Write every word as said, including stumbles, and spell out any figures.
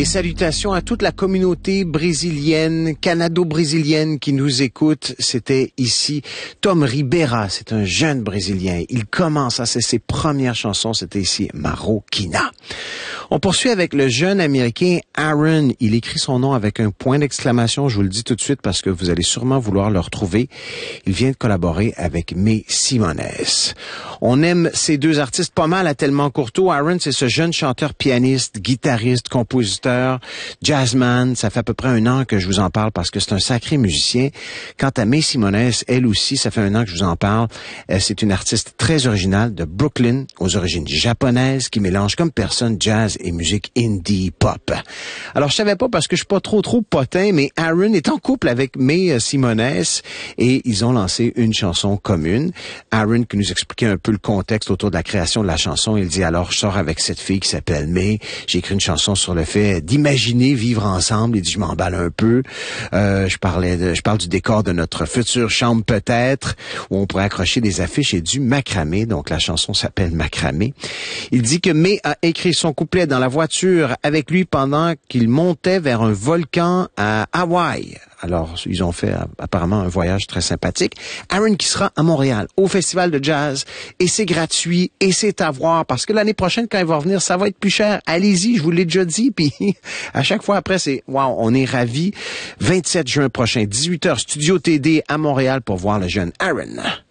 Et salutations à toute la communauté brésilienne, canado-brésilienne qui nous écoute. C'était ici Tom Ribera, c'est un jeune Brésilien. Il commence à ses premières chansons, c'était ici Marroquina. On poursuit avec le jeune Américain Aaron. Il écrit son nom avec un point d'exclamation, je vous le dis tout de suite parce que vous allez sûrement vouloir le retrouver. Il vient de collaborer avec May Simones. On aime ces deux artistes pas mal à Tellement Courteau. Aaron, c'est ce jeune chanteur, pianiste, guitariste, compositeur, jazzman. Ça fait à peu près un an que je vous en parle parce que c'est un sacré musicien. Quant à May Simones, elle aussi, ça fait un an que je vous en parle. C'est une artiste très originale de Brooklyn, aux origines japonaises, qui mélange comme personne jazz et musique indie pop. Alors, je savais pas parce que je suis pas trop trop potin, mais Aaron est en couple avec May Simones et ils ont lancé une chanson commune. Aaron qui nous expliquait un peu le contexte autour de la création de la chanson, il dit alors je sors avec cette fille qui s'appelle May, j'ai écrit une chanson sur le fait d'imaginer vivre ensemble. Il dit je m'emballe un peu, euh, je parlais de, je parle du décor de notre future chambre peut-être où on pourrait accrocher des affiches et du macramé. Donc la chanson s'appelle Macramé. Il dit que May a écrit son couplet dans la voiture avec lui pendant qu'il montait vers un volcan à Hawaï. Alors, ils ont fait apparemment un voyage très sympathique. Aaron qui sera à Montréal, au Festival de Jazz, et c'est gratuit, et c'est à voir, parce que l'année prochaine, quand il va revenir, ça va être plus cher. Allez-y, je vous l'ai déjà dit, puis à chaque fois après, c'est wow, on est ravis. vingt-sept juin prochain, dix-huit heures, Studio T D à Montréal pour voir le jeune Aaron.